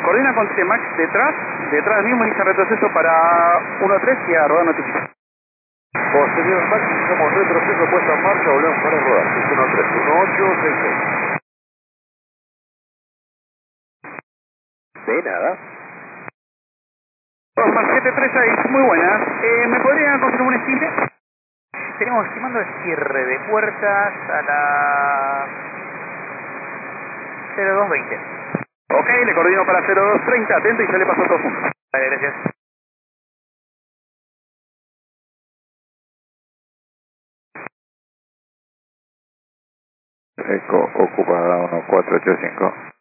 coordina con T-Max detrás mismo, inicia retroceso para 1-3 y a rodar notificación. Posterior Max, iniciamos retroceso, puesta en marcha, volvemos para rodar. 613-1866. De nada. 736, muy buenas. ¿Me podría confirmar un estime? Tenemos estimando el cierre de puertas a la 0220. Ok, le coordino para 0230, atento y ya le paso todo junto. Vale, gracias. Eco ocupa 1485.